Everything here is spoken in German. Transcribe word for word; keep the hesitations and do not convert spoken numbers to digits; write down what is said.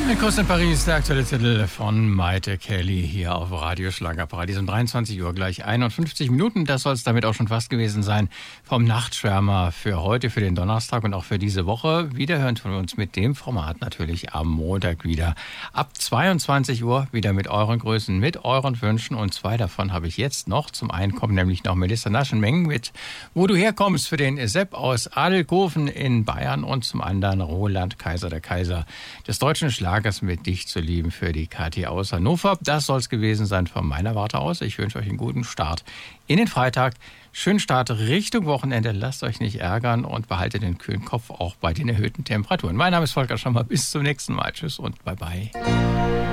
Ein Kurs in Paris, der aktuelle Titel von Maite Kelly hier auf Radio Schlagerparadies um dreiundzwanzig Uhr gleich einundfünfzig Minuten. Das soll es damit auch schon fast gewesen sein vom Nachtschwärmer für heute, für den Donnerstag und auch für diese Woche. Wiederhören von uns mit dem Format natürlich am Montag wieder. Ab zweiundzwanzig Uhr wieder mit euren Größen, mit euren Wünschen und zwei davon habe ich jetzt noch. Zum einen kommt nämlich noch Melissa Naschenmeng mit Wo du herkommst für den Sepp aus Adelkofen in Bayern und zum anderen Roland Kaiser, der Kaiser des deutschen Schlagers mit Dich zu lieben für die Kathi aus Hannover. Das soll es gewesen sein von meiner Warte aus. Ich wünsche euch einen guten Start in den Freitag. Schönen Start Richtung Wochenende. Lasst euch nicht ärgern und behaltet den kühlen Kopf auch bei den erhöhten Temperaturen. Mein Name ist Volker Schrammer. Bis zum nächsten Mal. Tschüss und bye bye.